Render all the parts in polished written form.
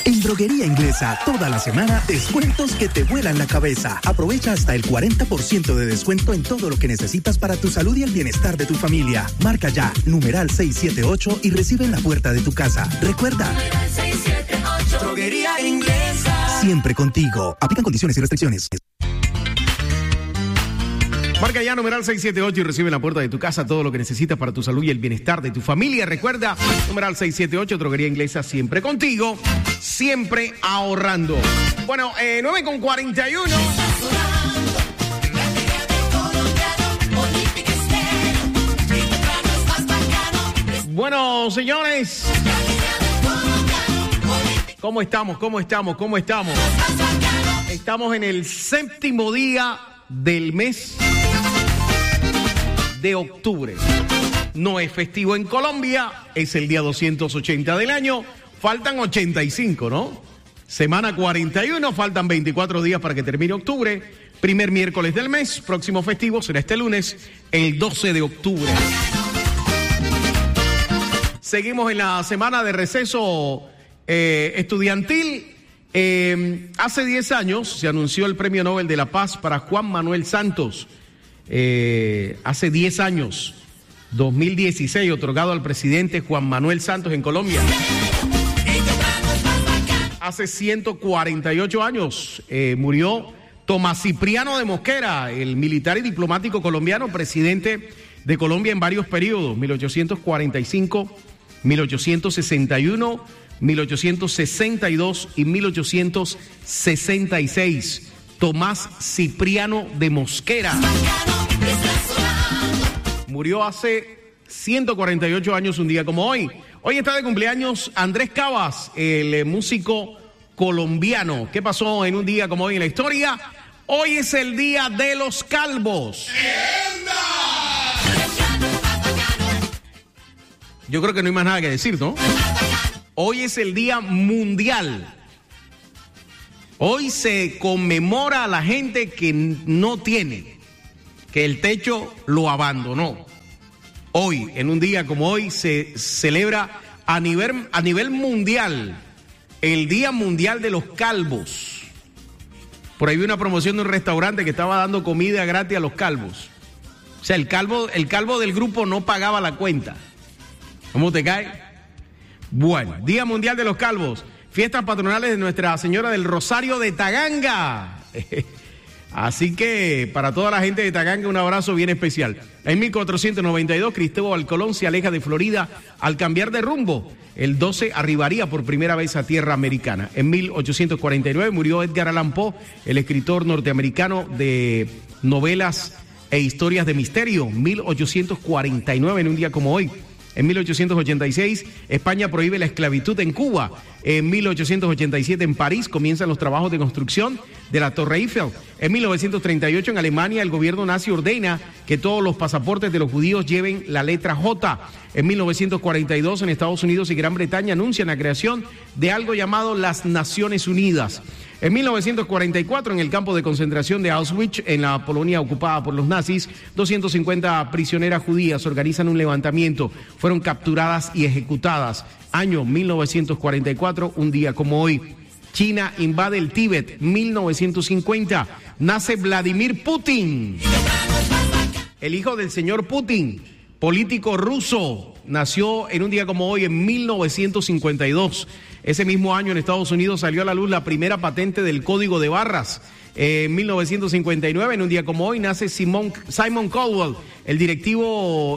En Droguería Inglesa, toda la semana, descuentos que te vuelan la cabeza. Aprovecha hasta el 40% de descuento en todo lo que necesitas para tu salud y el bienestar de tu familia. Marca ya, numeral 678 y recibe en la puerta de tu casa. Recuerda, 678. Droguería Inglesa. Siempre contigo. Aplican condiciones y restricciones. Marca ya numeral 678 y recibe en la puerta de tu casa todo lo que necesitas para tu salud y el bienestar de tu familia. Recuerda, numeral 678, Droguería Inglesa, siempre contigo, siempre ahorrando. Bueno, 9:41. Bueno, señores, ¿cómo estamos? Estamos en el séptimo día del mes de octubre. No es festivo en Colombia, es el día 280 del año, faltan 85, ¿no? Semana 41, faltan 24 días para que termine octubre, primer miércoles del mes, próximo festivo será este lunes, el 12 de octubre. Seguimos en la semana de receso estudiantil. Hace 10 años se anunció el Premio Nobel de la Paz para Juan Manuel Santos. Hace 10 años, 2016, otorgado al presidente Juan Manuel Santos en Colombia. Hace 148 años murió Tomás Cipriano de Mosquera, el militar y diplomático colombiano, presidente de Colombia en varios periodos, 1845, 1861, 1862 y 1866. Tomás Cipriano de Mosquera murió hace 148 años, un día como hoy. Hoy está de cumpleaños Andrés Cabas, el músico colombiano. ¿Qué pasó en un día como hoy en la historia? Hoy es el día de los calvos. Yo creo que no hay más nada que decir, ¿no? Hoy es el día mundial. Hoy se conmemora a la gente que no tiene, que el techo lo abandonó. Hoy, en un día como hoy, se celebra a nivel mundial el Día Mundial de los Calvos. Por ahí vi una promoción de un restaurante que estaba dando comida gratis a los calvos. O sea, el calvo del grupo no pagaba la cuenta. ¿Cómo te cae? Bueno, Día Mundial de los Calvos. Fiestas patronales de Nuestra Señora del Rosario de Taganga. Así que para toda la gente de Taganga un abrazo bien especial. En 1492 Cristóbal Colón se aleja de Florida al cambiar de rumbo. El 12 arribaría por primera vez a tierra americana. En 1849 murió Edgar Allan Poe, el escritor norteamericano de novelas e historias de misterio. 1849 en un día como hoy. En 1886, España prohíbe la esclavitud en Cuba. En 1887, en París, comienzan los trabajos de construcción de la Torre Eiffel. En 1938, en Alemania, el gobierno nazi ordena que todos los pasaportes de los judíos lleven la letra J. En 1942, en Estados Unidos y Gran Bretaña anuncian la creación de algo llamado las Naciones Unidas. En 1944, en el campo de concentración de Auschwitz, en la Polonia ocupada por los nazis, 250 prisioneras judías organizan un levantamiento. Fueron capturadas y ejecutadas. Año 1944, un día como hoy. China invade el Tíbet, 1950. Nace Vladimir Putin, el hijo del señor Putin, político ruso. Nació en un día como hoy, en 1952. Ese mismo año en Estados Unidos salió a la luz la primera patente del código de barras. En 1959, en un día como hoy, nace Simon Cowell, el directivo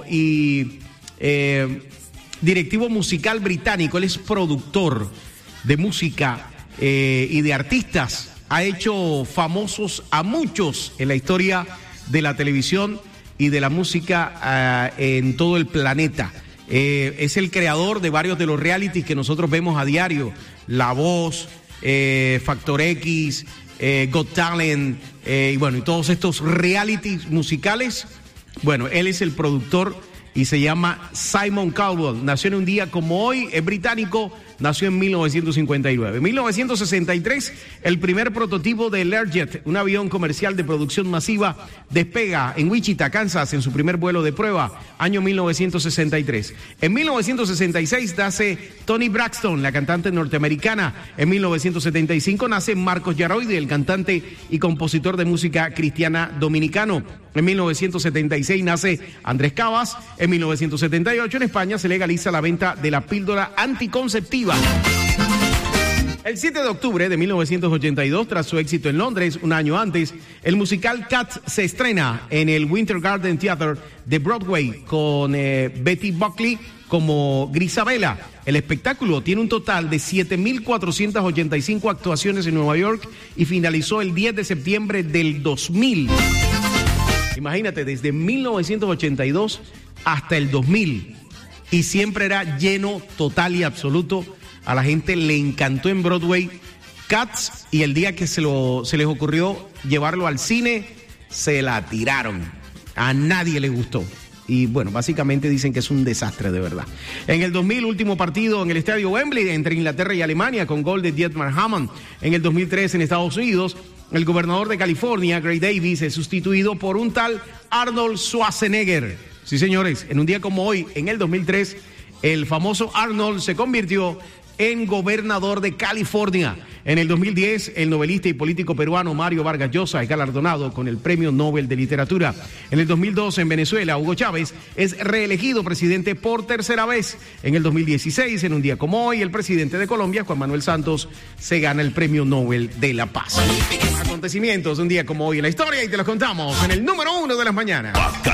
musical británico. Él es productor de música y de artistas. Ha hecho famosos a muchos en la historia de la televisión y de la música en todo el planeta. Es el creador de varios de los realities que nosotros vemos a diario. La Voz, Factor X, Got Talent, y bueno, y todos estos realities musicales. Bueno, él es el productor y se llama Simon Cowell. Nació en un día como hoy, es británico, nació en 1959. En 1963, el primer prototipo del Learjet, un avión comercial de producción masiva, despega en Wichita, Kansas, en su primer vuelo de prueba, año 1963. En 1966 nace Toni Braxton, la cantante norteamericana. En 1975 nace Marcos Yaroide, el cantante y compositor de música cristiana dominicano. En 1976 nace Andrés Cabas. En 1978 en España se legaliza la venta de la píldora anticonceptiva. El 7 de octubre de 1982, tras su éxito en Londres un año antes, el musical Cats se estrena en el Winter Garden Theatre de Broadway con Betty Buckley como Grisabela. El espectáculo tiene un total de 7.485 actuaciones en Nueva York y finalizó el 10 de septiembre del 2000. Imagínate, desde 1982 hasta el 2000. Y siempre era lleno total y absoluto. A la gente le encantó en Broadway Cats, y el día que se les ocurrió llevarlo al cine, se la tiraron. A nadie le gustó. Y bueno, básicamente dicen que es un desastre de verdad. En el 2000, último partido en el estadio Wembley entre Inglaterra y Alemania con gol de Dietmar Hamann. En el 2003 en Estados Unidos, el gobernador de California, Gray Davis, es sustituido por un tal Arnold Schwarzenegger. Sí, señores, en un día como hoy, en el 2003, el famoso Arnold se convirtió en gobernador de California. En el 2010, el novelista y político peruano Mario Vargas Llosa es galardonado con el Premio Nobel de Literatura. En el 2002, en Venezuela, Hugo Chávez es reelegido presidente por tercera vez. En el 2016, en un día como hoy, el presidente de Colombia, Juan Manuel Santos, se gana el Premio Nobel de la Paz. Acontecimientos de un día como hoy en la historia, y te los contamos en el número 1 de las mañanas.